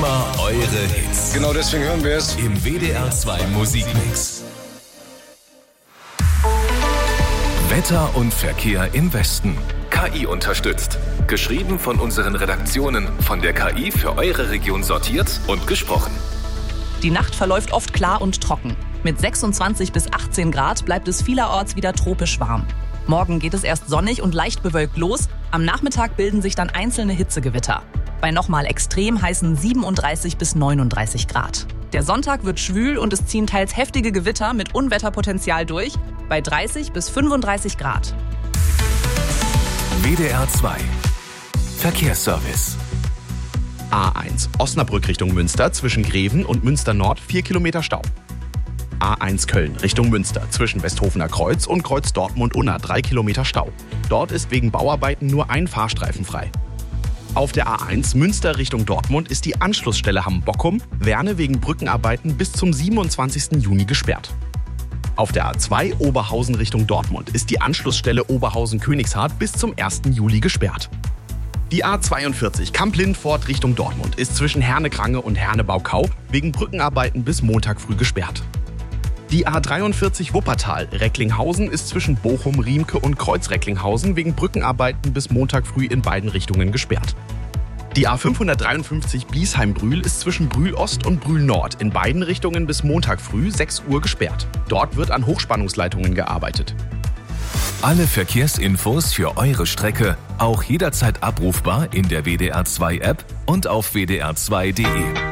Immer eure Hits. Genau deswegen hören wir es Im WDR 2 Musikmix. Wetter und Verkehr im Westen. KI unterstützt. Geschrieben von unseren Redaktionen, von der KI für eure Region sortiert und gesprochen. Die Nacht verläuft oft klar und trocken. Mit 26 bis 18 Grad bleibt es vielerorts wieder tropisch warm. Morgen geht es erst sonnig und leicht bewölkt los. Am Nachmittag bilden sich dann einzelne Hitzegewitter. Bei nochmal extrem heißen 37 bis 39 Grad. Der Sonntag wird schwül und es ziehen teils heftige Gewitter mit Unwetterpotenzial durch, bei 30 bis 35 Grad. WDR 2 Verkehrsservice. A1 Osnabrück Richtung Münster zwischen Greven und Münster Nord 4 Kilometer Stau. A1 Köln Richtung Münster zwischen Westhofener Kreuz und Kreuz Dortmund-Unna 3 Kilometer Stau. Dort ist wegen Bauarbeiten nur ein Fahrstreifen frei. Auf der A1 Münster Richtung Dortmund ist die Anschlussstelle Hamm-Bockum Werne wegen Brückenarbeiten bis zum 27. Juni gesperrt. Auf der A2 Oberhausen Richtung Dortmund ist die Anschlussstelle Oberhausen-Königshardt bis zum 1. Juli gesperrt. Die A42 Kamp-Lindfort Richtung Dortmund ist zwischen Herne-Krange und Herne-Baukau wegen Brückenarbeiten bis Montag früh gesperrt. Die A43 Wuppertal Recklinghausen ist zwischen Bochum, Riemke und Kreuz-Recklinghausen wegen Brückenarbeiten bis Montag früh in beiden Richtungen gesperrt. Die A553 Bliesheim-Brühl ist zwischen Brühl Ost und Brühl Nord in beiden Richtungen bis Montag früh 6 Uhr gesperrt. Dort wird an Hochspannungsleitungen gearbeitet. Alle Verkehrsinfos für eure Strecke auch jederzeit abrufbar in der WDR 2 App und auf wdr2.de.